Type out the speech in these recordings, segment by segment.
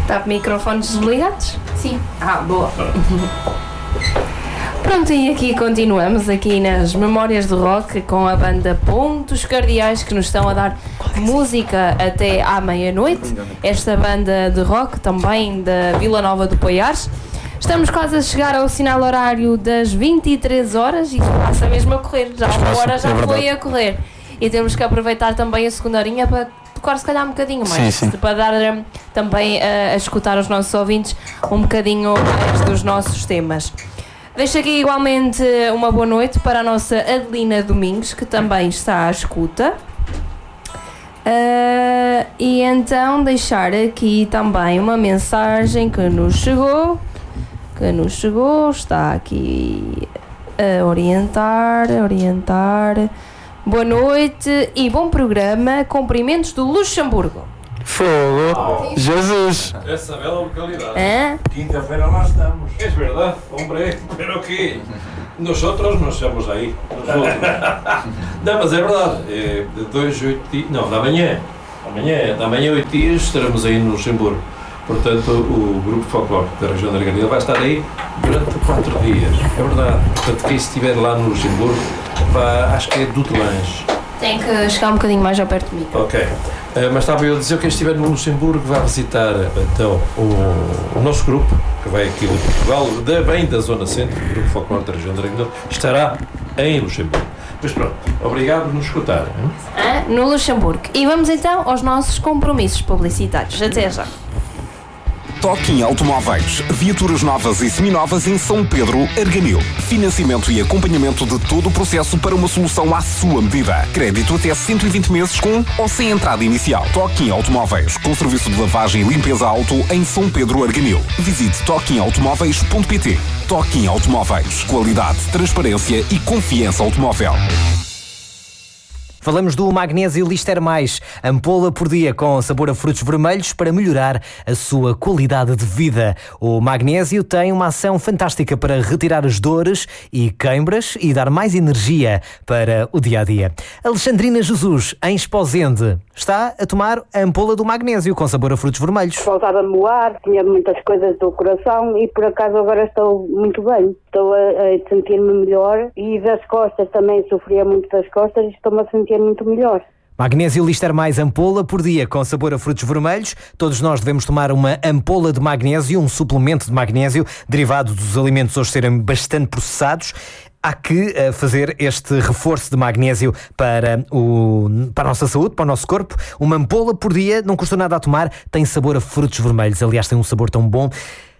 Está com microfones desligados? Sim. Boa. Pronto, e aqui continuamos aqui nas Memórias do Rock com a banda Pontos Cardeais, que nos estão a dar música até à meia-noite. Esta banda de rock também da Vila Nova do Poiares. Estamos quase a chegar ao sinal horário das 23 horas e passa mesmo a correr. Já uma hora já foi a correr. E temos que aproveitar também a segunda horinha para tocar se calhar um bocadinho mais. Sim. Para dar também a escutar os nossos ouvintes um bocadinho mais dos nossos temas. Deixo aqui igualmente uma boa noite para a nossa Adelina Domingos, que também está à escuta. E então deixar aqui também uma mensagem que nos chegou, está aqui a orientar. Boa noite e bom programa, cumprimentos do Luxemburgo. Fogo! Jesus! Essa bela localidade. Quinta-feira lá estamos. Es verdad, hombre, pero que nosotros nos estamos aí. Não, mas é verdade. De 2 a 8 dias. Não, da manhã 8 dias estaremos aí no Luxemburgo. Portanto, o Grupo Folclore da região da Arganil vai estar aí durante 4 dias. É verdade. Portanto, quem estiver lá no Luxemburgo, acho que é Dutelange. Tem que chegar um bocadinho mais ao perto de mim. Ok. Mas estava eu a dizer que quem estiver no Luxemburgo vai visitar então o nosso grupo, que vai aqui de Portugal, bem da Zona Centro, o Grupo Folclore da região da Arganil, estará em Luxemburgo. Mas pronto, obrigado por nos escutar. No Luxemburgo. E vamos então aos nossos compromissos publicitários. Até já. Toquim Automóveis. Viaturas novas e seminovas em São Pedro, Arganil. Financiamento e acompanhamento de todo o processo para uma solução à sua medida. Crédito até 120 meses com ou sem entrada inicial. Toquim Automóveis, com serviço de lavagem e limpeza auto em São Pedro, Arganil. Visite toquimautomóveis.pt. Toquim Automóveis. Qualidade, transparência e confiança automóvel. Falamos do Magnésio Lister Mais, ampola por dia com sabor a frutos vermelhos para melhorar a sua qualidade de vida. O magnésio tem uma ação fantástica para retirar as dores e queimbras e dar mais energia para o dia-a-dia. Alexandrina Jesus, em Esposende, está a tomar a ampola do magnésio com sabor a frutos vermelhos. Faltava-me o ar, tinha muitas coisas do coração e por acaso agora estou muito bem. Estou a sentir-me melhor e das costas também, sofria muito das costas e estou-me a sentir muito melhor. Magnésio Lister Mais ampola por dia com sabor a frutos vermelhos. Todos nós devemos tomar uma ampola de magnésio, um suplemento de magnésio derivado dos alimentos hoje serem bastante processados. Há que fazer este reforço de magnésio para a nossa saúde, para o nosso corpo. Uma ampola por dia, não custa nada a tomar, tem sabor a frutos vermelhos. Aliás, tem um sabor tão bom.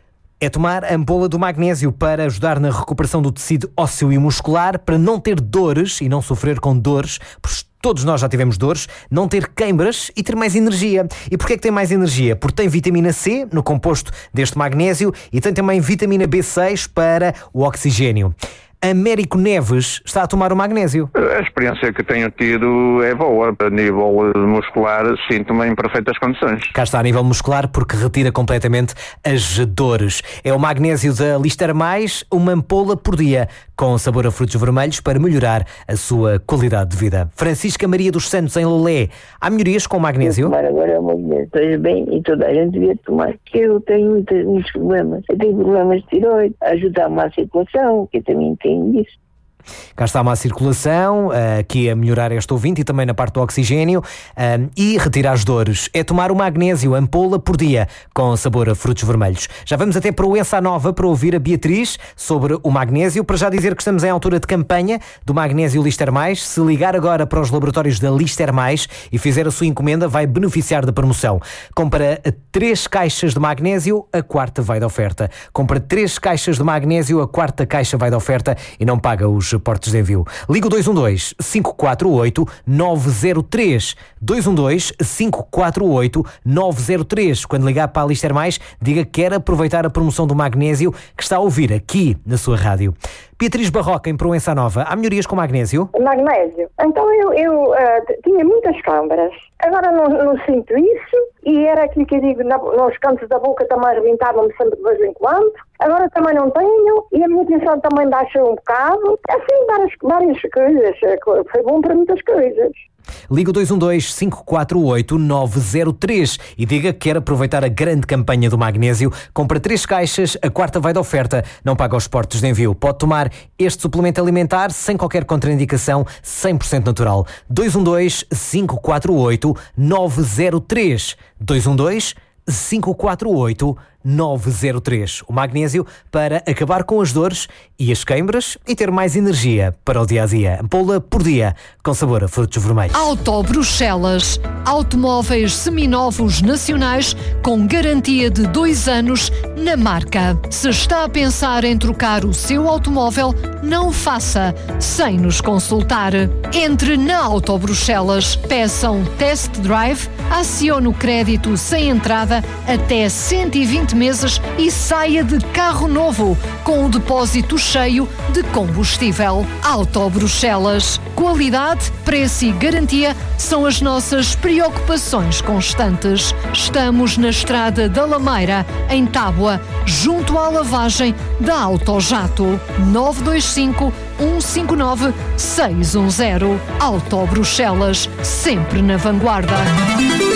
É tomar a ampola do magnésio para ajudar na recuperação do tecido ósseo e muscular, para não ter dores e não sofrer com dores, porque todos nós já tivemos dores, não ter queimbras e ter mais energia. E porquê é que tem mais energia? Porque tem vitamina C no composto deste magnésio e tem também vitamina B6 para o oxigênio. Américo Neves está a tomar o magnésio. A experiência que tenho tido é boa. A nível muscular, sinto-me em perfeitas condições. Cá está, a nível muscular, porque retira completamente as dores. É o magnésio da Lister Mais, uma ampola por dia, com sabor a frutos vermelhos para melhorar a sua qualidade de vida. Francisca Maria dos Santos, em Lolé. Há melhorias com o magnésio? Tomar agora o magnésio. Estou bem e toda a gente devia tomar. Que eu tenho muitos problemas. Eu tenho problemas de tiroide. Ajuda-me à circulação, que eu também tenho isso. Cá está uma circulação, aqui a melhorar este ouvinte e também na parte do oxigênio e retirar as dores. É tomar o magnésio, ampola por dia, com sabor a frutos vermelhos. Já vamos até para o Ensa Nova para ouvir a Beatriz sobre o magnésio. Para já dizer que estamos em altura de campanha do Magnésio Lister Mais. Se ligar agora para os laboratórios da Lister Mais e fizer a sua encomenda, vai beneficiar da promoção. Compra 3 caixas de magnésio, a quarta vai de oferta. Compra 3 caixas de magnésio, a quarta caixa vai de oferta e não paga os portos de envio. Liga o 212-548-903. 212-548-903. Quando ligar para a Lister Mais, diga que quer aproveitar a promoção do magnésio que está a ouvir aqui na sua rádio. Beatriz Barroca, em Proença Nova. Há melhorias com magnésio? Magnésio? Então eu tinha muitas câmaras. Agora não sinto isso. E era aquilo que eu digo, nos cantos da boca também arrebentavam-me sempre de vez em quando. Agora também não tenho, e a minha pensão também baixa um bocado. Assim, várias coisas. Foi bom para muitas coisas. Liga o 212-548-903 e diga que quer aproveitar a grande campanha do magnésio. Compra 3 caixas, a 4ª vai de oferta. Não paga os portos de envio. Pode tomar este suplemento alimentar sem qualquer contraindicação, 100% natural. 212-548-903. 212-548-903. O magnésio para acabar com as dores e as queimbras e ter mais energia para o dia-a-dia. Ampola por dia, com sabor a frutos vermelhos. Auto Bruxelas. Automóveis seminovos nacionais com garantia de 2 anos na marca. Se está a pensar em trocar o seu automóvel, não o faça sem nos consultar. Entre na Auto Bruxelas, peça um test drive, acione o crédito sem entrada até 120 meses e saia de carro novo com o depósito cheio de combustível. Auto Bruxelas. Qualidade, preço e garantia são as nossas preocupações constantes. Estamos na Estrada da Lameira, em Tábua, junto à lavagem da Autojato. 925 159 610. Auto Bruxelas, sempre na vanguarda.